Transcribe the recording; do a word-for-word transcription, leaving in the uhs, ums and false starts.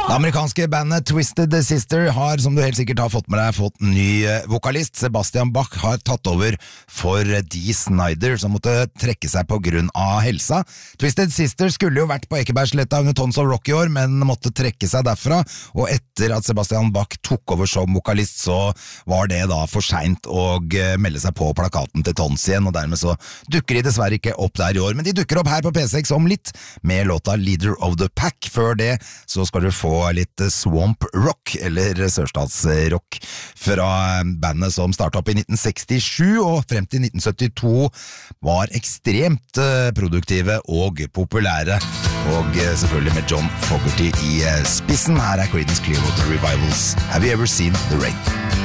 Det amerikanske bandet Twisted Sister har, som du helt sikkert har fått med deg, fått ny vokalist. Sebastian Bach har tatt over for Dee Snider, som måtte trekke seg på grunn av helsa. Twisted Sister skulle jo vært på Ekebergsletta under Tons of Rock i år, men måtte trekke seg derfra, og etter at Sebastian Bach tok over som vokalist, så var det da for sent å melde seg på plakaten til Tons igjen, og dermed så dukker de dessverre ikke opp der i år, men de dukker opp her på P seks om litt, med låta Leader of the Pack. Før det så skal du få litt swamp rock, eller sørstatsrock, fra bandet som startet opp i nitten sekstisju og frem til nitten syttito var ekstremt produktive og populære, og selvfølgelig med John Fogerty i spissen. Her er Creedence Clearwater Revivals Have You Ever Seen the Rain?